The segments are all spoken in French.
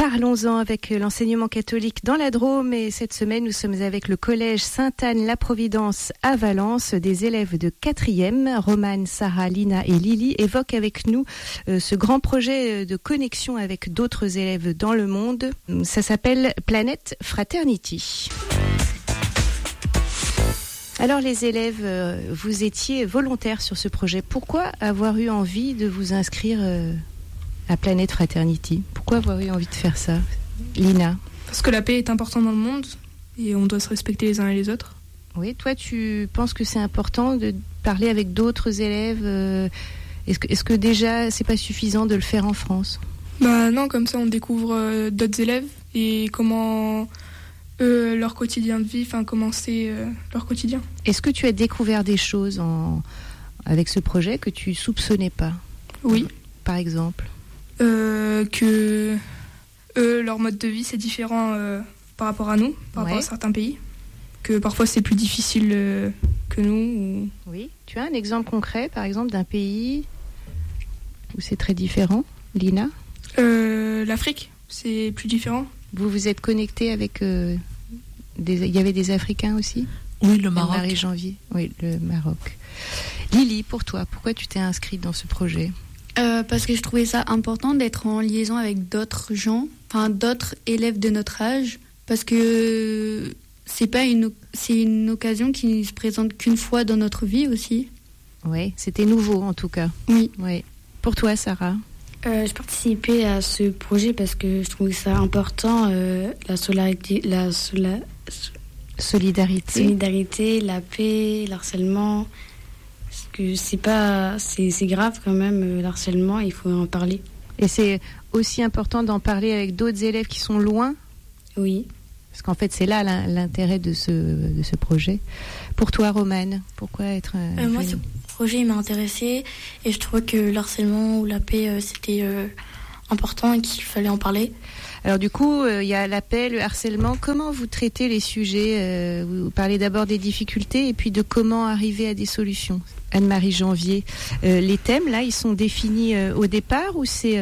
Parlons-en avec l'enseignement catholique dans la Drôme et cette semaine nous sommes avec le collège Sainte-Anne-la-Providence à Valence. Des élèves de 4e, Romane, Sarah, Lina et Lily évoquent avec nous ce grand projet de connexion avec d'autres élèves dans le monde. Ça s'appelle Planet Fraternity. Alors les élèves, vous étiez volontaires sur ce projet. Pourquoi avoir eu envie de vous inscrire à Planet Fraternity? Pourquoi avoir eu envie de faire ça, Lina? Parce que la paix est importante dans le monde et on doit se respecter les uns et les autres. Oui, toi tu penses que c'est important de parler avec d'autres élèves est-ce que déjà c'est pas suffisant de le faire en France? Bah non, comme ça on découvre d'autres élèves et comment leur quotidien de vie, comment c'est leur quotidien. Est-ce que tu as découvert des choses avec ce projet que tu soupçonnais pas? Oui. Par exemple que leur mode de vie c'est différent par rapport à nous, par rapport à certains pays, que parfois c'est plus difficile que nous. Oui, tu as un exemple concret par exemple d'un pays où c'est très différent, Lina? L'Afrique, c'est plus différent. Vous vous êtes connecté avec il y avait des Africains aussi? Oui, le Maroc. Marie-Janvier, oui, le Maroc. Lily, pour toi, pourquoi tu t'es inscrite dans ce projet? Parce que je trouvais ça important d'être en liaison avec d'autres gens, d'autres élèves de notre âge, parce que c'est une occasion qui ne se présente qu'une fois dans notre vie aussi. Oui, c'était nouveau en tout cas. Oui. Pour toi, Sarah? Je participais à ce projet parce que je trouvais ça important, la solidarité, la paix, l'harcèlement. Parce que c'est grave quand même, l'harcèlement, il faut en parler. Et c'est aussi important d'en parler avec d'autres élèves qui sont loin? Oui. Parce qu'en fait, c'est là l'intérêt de ce projet. Pour toi, Romane, pourquoi être... moi, ce projet il m'a intéressée et je trouvais que l'harcèlement ou la paix, c'était important et qu'il fallait en parler. Alors du coup, il y a la paix, le harcèlement. Comment vous traitez les sujets? Vous parlez d'abord des difficultés et puis de comment arriver à des solutions. Anne-Marie Janvier, les thèmes, là, ils sont définis au départ ou c'est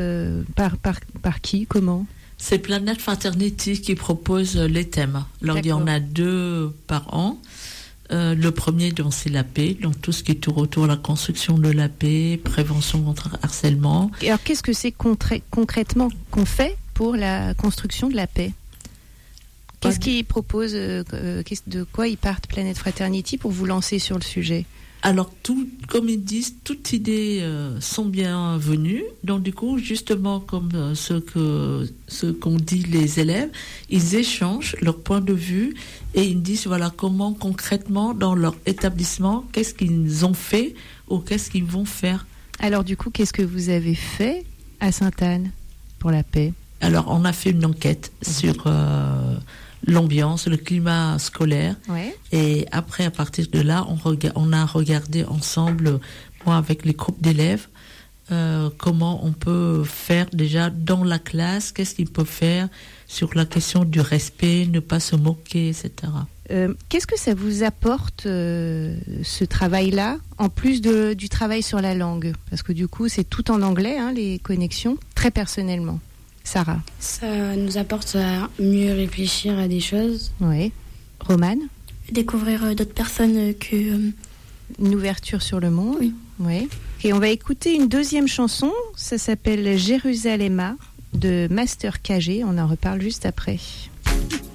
par qui? Comment? C'est Planet Fraternity qui propose les thèmes. Alors, il y en a 2 par an. Le premier, donc, c'est la paix, donc tout ce qui tourne autour de la construction de la paix, prévention contre le harcèlement. Alors, qu'est-ce que c'est concrètement qu'on fait pour la construction de la paix? Qu'est-ce qu'ils proposent, de quoi ils partent Planet Fraternity pour vous lancer sur le sujet? Alors, comme ils disent, toutes idées sont bienvenues. Donc, du coup, justement, comme ce qu'ont dit les élèves, ils échangent leur point de vue et ils disent, voilà, comment concrètement, dans leur établissement, qu'est-ce qu'ils ont fait ou qu'est-ce qu'ils vont faire. Alors, du coup, qu'est-ce que vous avez fait à Sainte-Anne pour la paix? Alors, on a fait une enquête sur... l'ambiance, le climat scolaire. Ouais. Et après, à partir de là, on a regardé ensemble, moi avec les groupes d'élèves, comment on peut faire déjà dans la classe, qu'est-ce qu'il peut faire sur la question du respect, ne pas se moquer, etc. Qu'est-ce que ça vous apporte, ce travail-là, en plus du travail sur la langue? Parce que du coup, c'est tout en anglais, les connexions, très personnellement. Sarah? Ça nous apporte à mieux réfléchir à des choses. Oui. Romane? Découvrir d'autres personnes Une ouverture sur le monde. Oui. Et on va écouter une deuxième chanson. Ça s'appelle Jérusalema de Master KG. On en reparle juste après.